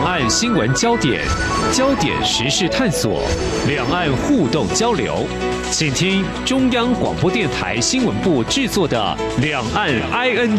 岸新闻焦点，焦点时事探索，两岸互动交流，请听中央广播电台新闻部制作的《两岸 ING》。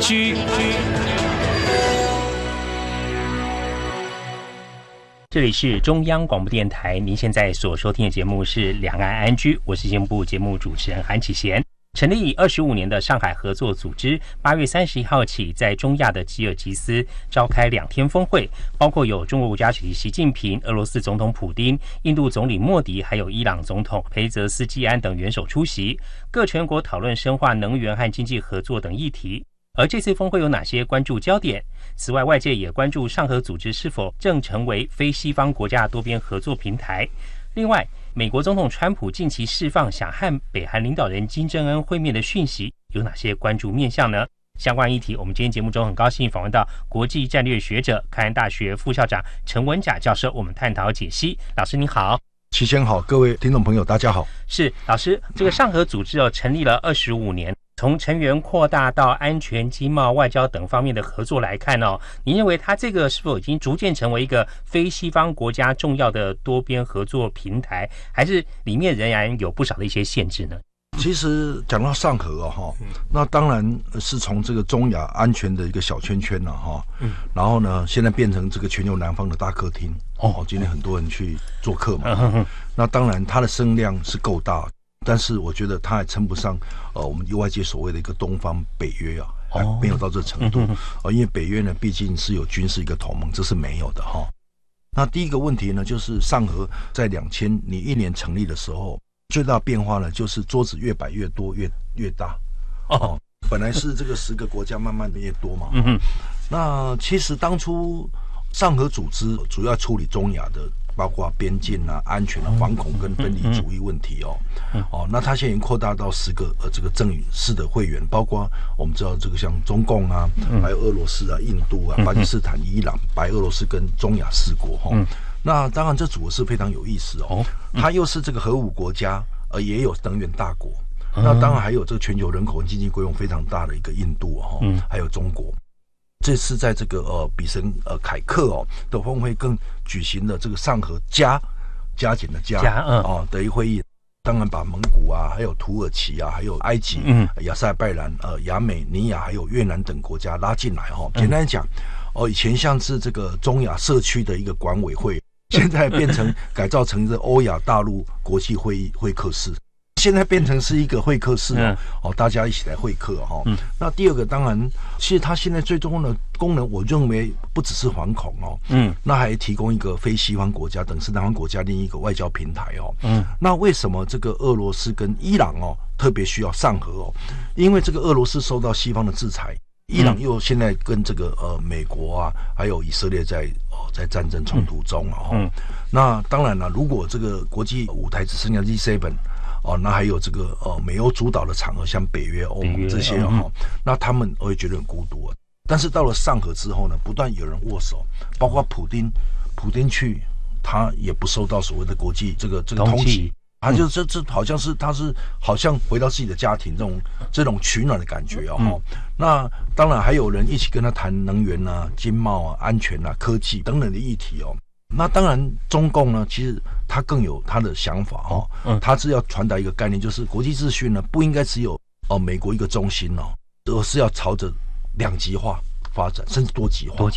这里是中央广播电台，您现在所收听的节目是《两岸 ING》，我是节目部节目主持人韩启贤。成立已25年的上海合作组织，8月31号起在中亚的吉尔吉斯召开2天峰会，包括有中国国家主席习近平、俄罗斯总统普丁、印度总理莫迪，还有伊朗总统裴泽斯基安等元首出席，各成员国讨论深化能源和经济合作等议题。而这次峰会有哪些关注焦点？此外，外界也关注上合组织是否正成为非西方国家多边合作平台。另外，美国总统川普近期释放想和北韩领导人金正恩会面的讯息，有哪些关注面向呢？相关议题，我们今天节目中很高兴访问到国际战略学者、开安大学副校长陈文甲教授，我们探讨解析。老师您好。 齐先好，各位听众朋友大家好。 是老师，这个上合组织成立了25年，从成员扩大到安全、经贸、外交等方面的合作来看您认为它这个是否已经逐渐成为一个非西方国家重要的多边合作平台，还是里面仍然有不少的一些限制呢？ 其实讲到上合那当然是从这个中亚安全的一个小圈圈然后呢，现在变成这个全球南方的大客厅今天很多人去做客嘛那当然它的声量是够大，但是我觉得它还称不上我们外界所谓的一个东方北约还没有到这程度因为北约呢毕竟是有军事一个同盟，这是没有的那第一个问题呢，就是上合在2001年成立的时候，最大变化呢，就是桌子越摆越多，越大本来是这个10个国家，慢慢的越多嘛那其实当初上合组织主要处理中亚的，包括边境安全防恐跟分离主义问题那它现在已经扩大到10个这个正式的会员，包括我们知道这个像中共还有俄罗斯印度巴基斯坦、伊朗、白俄罗斯跟中亚4国那当然这组合是非常有意思它又是这个核武国家，也有能源大国那当然还有这个全球人口经济规模非常大的一个印度还有中国。这次在这个比什凯克的峰会更举行了这个上合加减的加的一会议，当然把蒙古还有土耳其还有埃及亚塞拜然亚美尼亚还有越南等国家拉进来简单讲以前像是这个中亚社区的一个管委会，现在变成改造成这欧亚大陆国际会议会客室，现在变成是一个会客室大家一起来会客那第二个当然，其实它现在最终的功能，我认为不只是反恐那还提供一个非西方国家等是南方国家另一个外交平台那为什么这个俄罗斯跟伊朗特别需要上合因为这个俄罗斯受到西方的制裁，伊朗又现在跟这个美国还有以色列在战争冲突中那当然了，如果这个国际舞台只剩下 G7那还有这个美欧主导的场合，像北约、欧盟这些那他们会觉得很孤独但是到了上合之后呢，不断有人握手，包括普丁去，他也不受到所谓的国际这个通缉，他就这好像是他是好像回到自己的家庭这种取暖的感觉那当然还有人一起跟他谈能源经贸安全科技等等的议题那当然中共呢，其实他更有他的想法他是要传达一个概念，就是国际秩序呢不应该只有美国一个中心而是要朝着2极化发展，甚至多极化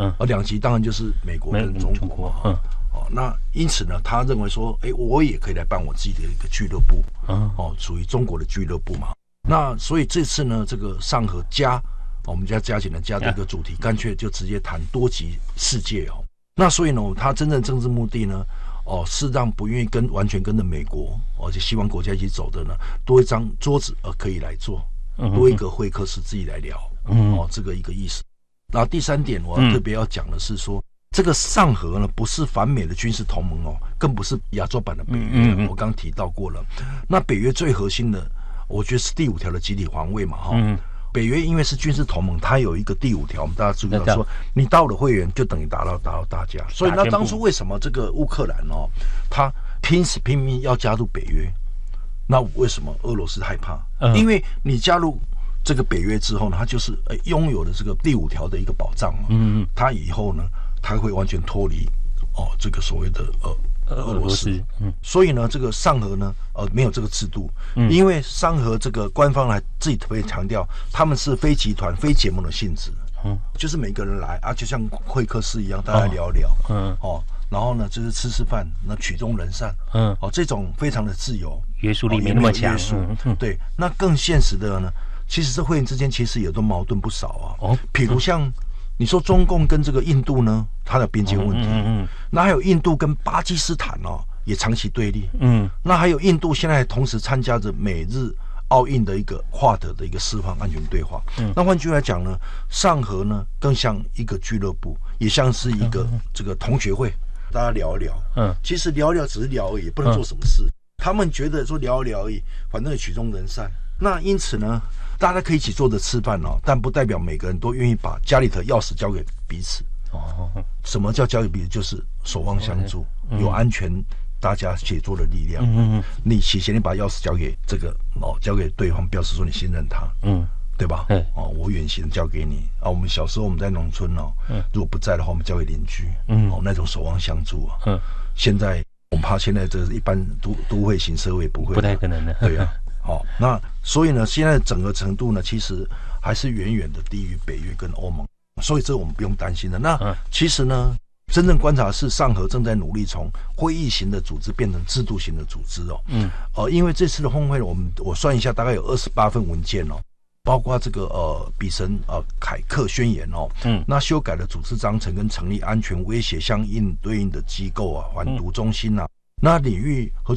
2极当然就是美国跟中国那因此呢，他认为说我也可以来办我自己的一个俱乐部属于中国的俱乐部嘛那所以这次呢，这个上合加我们加减的加的一个主题，干脆就直接谈多极世界那所以呢，他真正政治目的呢是让不愿意完全跟着美国而且西方国家一起走的呢，多一张桌子可以来坐，多一个会客室自己来聊这个一个意思。然后第3点我要特别要讲的是说这个上合呢不是反美的军事同盟更不是亚洲版的北约我刚提到过了那北约最核心的我觉得是第5条的集体防卫嘛北约因为是军事同盟，它有一个第5条，我们大家注意到说，你到了会员就等于打到大家。所以那当初为什么这个乌克兰他拼命要加入北约？那为什么俄罗斯害怕？因为你加入这个北约之后呢，它就是拥有了这个第5条的一个保障他以后呢， 它会完全脱离这个所谓的俄罗斯。所以呢，这个上合呢没有这个制度，因为上合这个官方还自己特别强调，他们是非集团、非结盟的性质。就是每个人来啊，就像会客室一样，大家聊聊。然后呢，就是吃饭，那曲终人散。这种非常的自由， 约束力没那么强。 对，那更现实的呢，其实这会员之间其实也都矛盾不少啊。比如像你说中共跟这个印度呢，它的边界问题，那还有印度跟巴基斯坦也长期对立。那还有印度现在还同时参加着美日奥运的一个跨德的一个四方安全对话。那换句来讲呢，上合呢更像一个俱乐部，也像是一个这个同学会，大家聊一聊。其实聊一聊只是聊而已，不能做什么事。他们觉得说聊一聊而已，反正也曲终人散。那因此呢，大家可以一起坐着吃饭但不代表每个人都愿意把家里的钥匙交给彼此。什么叫交给彼此？就是守望相助，有安全大家协作的力量。你起先你把钥匙交给这个交给对方，表示说你信任他。对吧？我远行交给你我们小时候我们在农村如果不在的话，我们交给邻居。那种守望相助现在我们怕现在这一般都会型社会不太可能的。 对啊。那所以呢，现在整个程度呢，其实还是远远的低于北约跟欧盟，所以这我们不用担心的。那其实呢，真正观察是上合正在努力从会议型的组织变成制度型的组织因为这次的峰会我算一下，大概有28份文件包括这个比神凯克宣言那修改了组织章程跟成立安全威胁相应对应的机构反毒中心那领域合